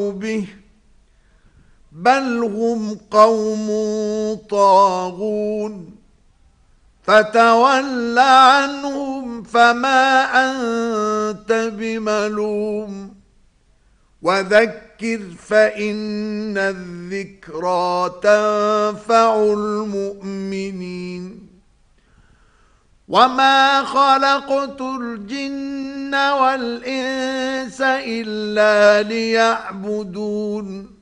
به بل هم قوم طاغون فتول عنهم فما أنت بملوم وذكر فإن الذكرى تنفع المؤمنين وما خلقت الجن والإنس إلا ليعبدون